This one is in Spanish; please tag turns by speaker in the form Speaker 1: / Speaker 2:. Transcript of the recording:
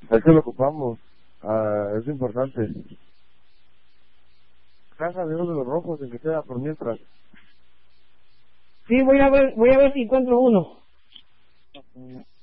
Speaker 1: Es que lo ocupamos. Es importante. Caja de uno de los rojos, en que sea por mientras.
Speaker 2: Sí, voy a ver si encuentro uno.